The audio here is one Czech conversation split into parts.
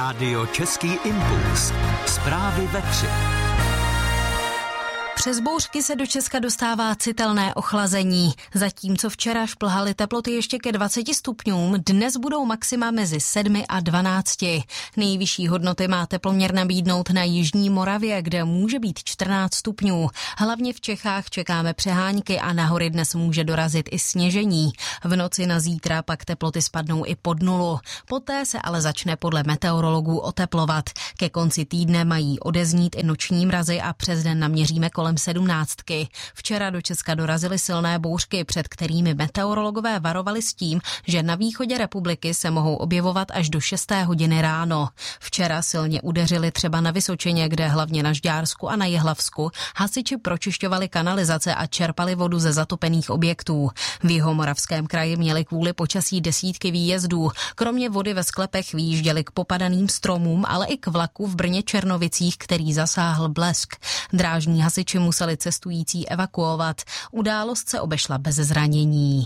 Rádio Český impuls. Zprávy ve 3. Přes bouřky se do Česka dostává citelné ochlazení. Zatímco včera šplhaly teploty ještě ke 20 stupňům, dnes budou maxima mezi 7 a 12. Nejvyšší hodnoty má teploměr nabídnout na jižní Moravě, kde může být 14 stupňů. Hlavně v Čechách čekáme přehánky a na hory dnes může dorazit i sněžení. V noci na zítra pak teploty spadnou i pod nulu. Poté se ale začne podle meteorologů oteplovat. Ke konci týdne mají odeznít i noční mrazy a přes den naměříme kolem 17. Včera do Česka dorazily silné bouřky, před kterými meteorologové varovali s tím, že na východě republiky se mohou objevovat až do 6. hodiny ráno. Včera silně udeřili třeba na Vysočině, kde hlavně na Žďársku a na Jihlavsku hasiči pročišťovali kanalizace a čerpali vodu ze zatopených objektů. V Jihomoravském kraji měli kvůli počasí desítky výjezdů. Kromě vody ve sklepech vyjížděli k popadaným stromům, ale i k vlaku v Brně Černovicích, který zasáhl blesk. Drážní hasiči museli cestující evakuovat. Událost se obešla bez zranění.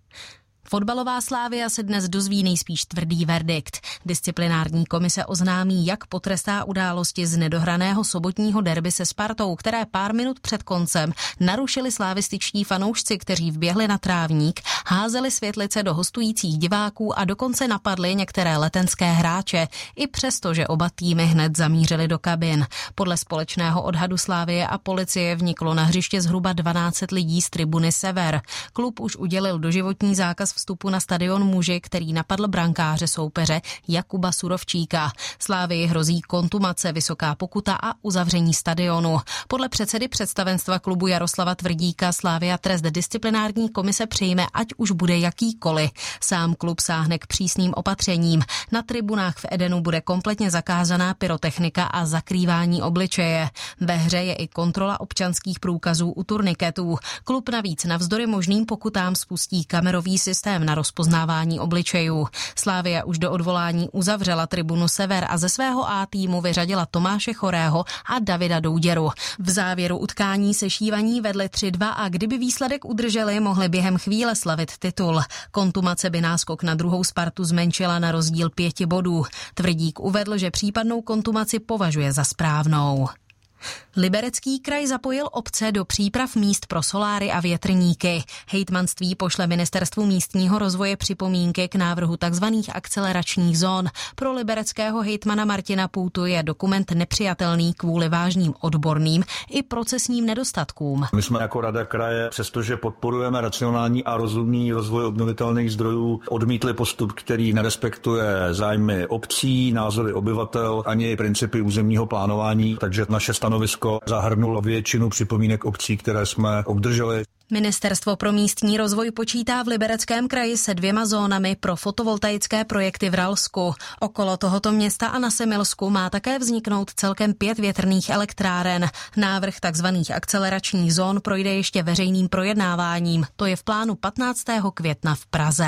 Fotbalová Slavia se dnes dozví nejspíš tvrdý verdikt. Disciplinární komise oznámí, jak potrestá události z nedohraného sobotního derby se Spartou, které pár minut před koncem narušili slavističtí fanoušci, kteří vběhli na trávník, házeli světlice do hostujících diváků a dokonce napadli některé letenské hráče, i přesto, že oba týmy hned zamířili do kabin. Podle společného odhadu Slavie a policie vniklo na hřiště zhruba 12 lidí z tribuny Sever. Klub už udělil doživotní zákaz vstupu na stadion muži, který napadl brankáře soupeře Jakuba Surovčíka. Slávii hrozí kontumace, vysoká pokuta a uzavření stadionu. Podle předsedy představenstva klubu Jaroslava Tvrdíka Slavia trest disciplinární komise přijme, ať už bude jakýkoliv. Sám klub sáhne k přísným opatřením. Na tribunách v Edenu bude kompletně zakázaná pyrotechnika a zakrývání obličeje. Ve hře je i kontrola občanských průkazů u turniketů. Klub navíc navzdory možným pokutám spustí kamerový systém na rozpoznávání obličejů. Slavia už do odvolání uzavřela tribunu Sever a ze svého A týmu vyřadila Tomáše Chorého a Davida Douděru. V závěru utkání se Šívaní vedli 3-2 a kdyby výsledek udrželi, mohli během chvíle slavit titul. Kontumace by náskok na druhou Spartu zmenšila na rozdíl 5 bodů. Tvrdík uvedl, že případnou kontumaci považuje za správnou. Liberecký kraj zapojil obce do příprav míst pro soláry a větrníky. Hejtmanství pošle Ministerstvu místního rozvoje připomínky k návrhu tzv. Akceleračních zón. Pro libereckého hejtmana Martina Půtu je dokument nepřijatelný kvůli vážným odborným i procesním nedostatkům. My jsme jako Rada kraje, přestože podporujeme racionální a rozumný rozvoj obnovitelných zdrojů, odmítli postup, který nerespektuje zájmy obcí, názory obyvatel ani principy územního plánování, takže naše stanovisko zahrnulo většinu připomínek obcí, které jsme obdrželi. Ministerstvo pro místní rozvoj počítá v Libereckém kraji se 2 zónami pro fotovoltaické projekty v Ralsku. Okolo tohoto města a na Semilsku má také vzniknout celkem 5 větrných elektráren. Návrh tzv. Akceleračních zón projde ještě veřejným projednáváním. To je v plánu 15. května v Praze.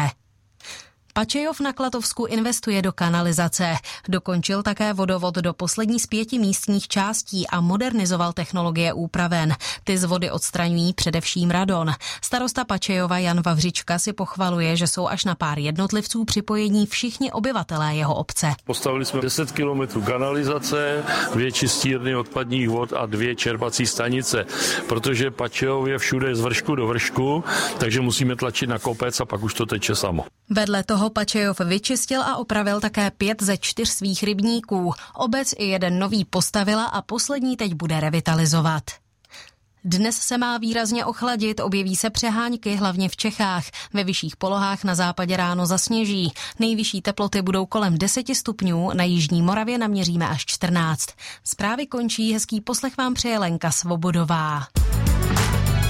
Pačejov na Klatovsku investuje do kanalizace. Dokončil také vodovod do poslední z 5 místních částí a modernizoval technologie úpraven. Ty z vody odstraňují především radon. Starosta Pačejova Jan Vavřička si pochvaluje, že jsou až na pár jednotlivců připojení všichni obyvatelé jeho obce. Postavili jsme 10 kilometrů kanalizace, 2 čistírny odpadních vod a 2 čerpací stanice, protože Pačejov je všude z vršku do vršku, takže musíme tlačit na kopec a pak už to teče samo. Vedle toho Pačejov vyčistil a opravil také 5 ze 4 svých rybníků. Obec i jeden nový postavila a poslední teď bude revitalizovat. Dnes se má výrazně ochladit, objeví se přehánky, hlavně v Čechách. Ve vyšších polohách na západě ráno zasněží. Nejvyšší teploty budou kolem 10 stupňů, na jižní Moravě naměříme až 14. Zprávy končí, hezký poslech vám přeje Lenka Svobodová.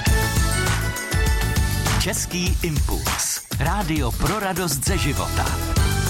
Český impuls. Rádio pro radost ze života.